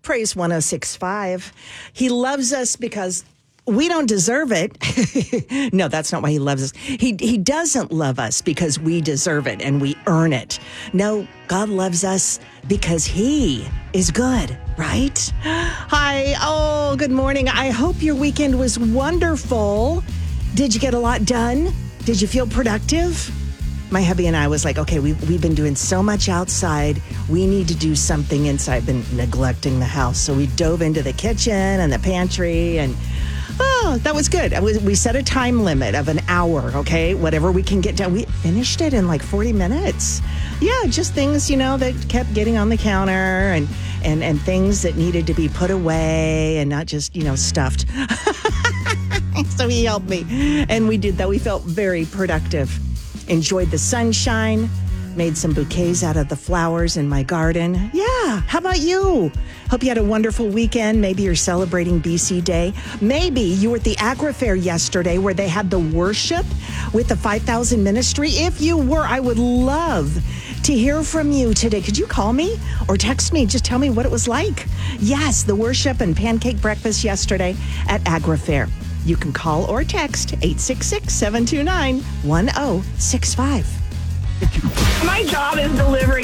Praise 106.5. He loves us because we don't deserve it. No, that's not why he loves us. He doesn't love us because we deserve it and we earn it. No, God loves us because he is good, right? Hi. Oh, good morning. I hope your weekend was wonderful. Did you get a lot done? Did you feel productive? My hubby and I was like, okay, we've been doing so much outside. We need to do something inside. I've been neglecting the house. So we dove into the kitchen and the pantry and that was good. We set a time limit of an hour, okay? Whatever we can get done. We finished it in like 40 minutes. Yeah, just things, that kept getting on the counter and things that needed to be put away and not just, stuffed. So he helped me. And we did that. We felt very productive. Enjoyed the sunshine. Made some bouquets out of the flowers in my garden. Yeah, how about you? Hope you had a wonderful weekend. Maybe you're celebrating BC Day. Maybe you were at the Agri Fair yesterday where they had the worship with the 5,000 ministry. If you were, I would love to hear from you today. Could you call me or text me? Just tell me what it was like. Yes, the worship and pancake breakfast yesterday at Agri Fair. You can call or text 866-729-1065. My job is delivering